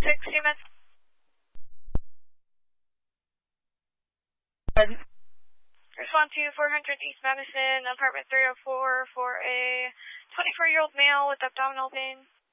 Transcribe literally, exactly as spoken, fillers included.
six, Siemens. Respond to four hundred East Madison, apartment three oh four, for a twenty-four-year-old male with abdominal pain.